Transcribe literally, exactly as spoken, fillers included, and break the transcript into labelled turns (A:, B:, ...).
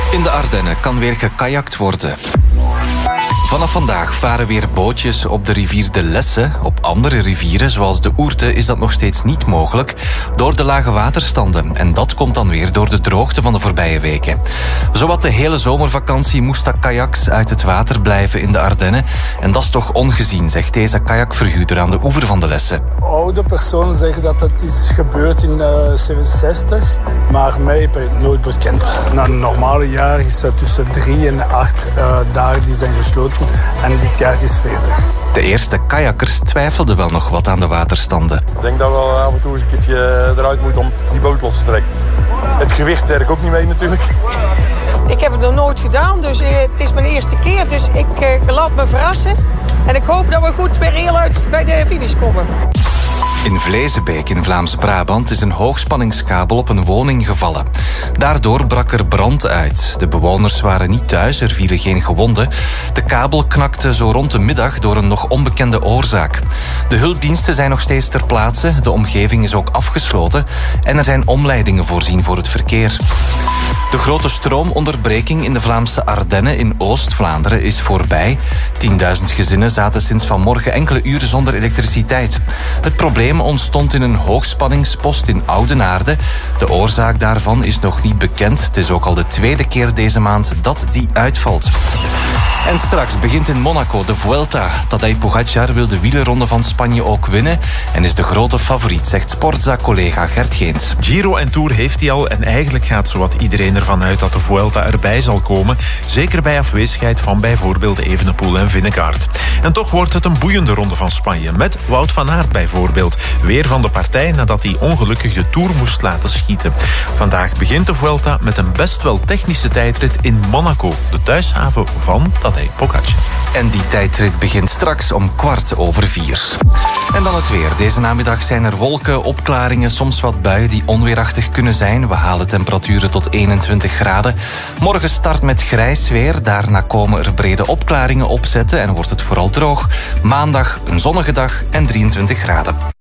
A: In de Ardennen kan weer gekajakt worden. Vanaf vandaag varen weer bootjes op de rivier de Lesse. Op andere rivieren, zoals de Ourthe, is dat nog steeds niet mogelijk door de lage waterstanden. En dat komt dan weer door de droogte van de voorbije weken. Zowat de hele zomervakantie moesten kajaks uit het water blijven in de Ardennen. En dat is toch ongezien, zegt deze kajakverhuurder aan de oever van de Lesse.
B: Oude personen zeggen dat het is gebeurd in de zevenenzestig, maar mij heb ik nooit bekend. Na een normale jaar is het tussen drie en acht uh, dagen die zijn gesloten. En dit jaar is veertig.
A: De eerste kajakkers twijfelden wel nog wat aan de waterstanden.
C: Ik denk dat we af en toe eens een keertje eruit moeten om die boot los te trekken. Het gewicht werkt ook niet mee natuurlijk.
D: Ik heb het nog nooit gedaan, dus het is mijn eerste keer. Dus ik uh, laat me verrassen. En ik hoop dat we goed weer heel uit bij de finish komen.
A: In Vlezenbeek in Vlaams-Brabant is een hoogspanningskabel op een woning gevallen. Daardoor brak er brand uit. De bewoners waren niet thuis, er vielen geen gewonden. De kabel knakte zo rond de middag door een nog onbekende oorzaak. De hulpdiensten zijn nog steeds ter plaatse, de omgeving is ook afgesloten en er zijn omleidingen voorzien voor het verkeer. De grote stroomonderbreking in de Vlaamse Ardennen in Oost-Vlaanderen is voorbij. tienduizend gezinnen zaten sinds vanmorgen enkele uren zonder elektriciteit. Het probleem ontstond in een hoogspanningspost in Oudenaarde. De oorzaak daarvan is nog niet bekend. Het is ook al de tweede keer deze maand dat die uitvalt. En straks begint in Monaco de Vuelta. Tadej Pogačar wil de wielerronde van Spanje ook winnen en is de grote favoriet, zegt Sportza-collega Gert Geens.
E: Giro en Tour heeft hij al en eigenlijk gaat zowat iedereen ervan uit dat de Vuelta erbij zal komen. Zeker bij afwezigheid van bijvoorbeeld Evenepoel en Vingegaard. En toch wordt het een boeiende ronde van Spanje. Met Wout van Aert bijvoorbeeld. Weer van de partij nadat hij ongelukkig de Tour moest laten schieten. Vandaag begint de Vuelta met een best wel technische tijdrit in Monaco. De thuishaven van Tadej Pogačar.
A: En die tijdrit begint straks om kwart over vier. En dan het weer. Deze namiddag zijn er wolken, opklaringen, soms wat buien die onweerachtig kunnen zijn. We halen temperaturen tot eenentwintig graden. Morgen start met grijs weer. Daarna komen er brede opklaringen opzetten en wordt het vooral droog. Maandag een zonnige dag en drieëntwintig graden.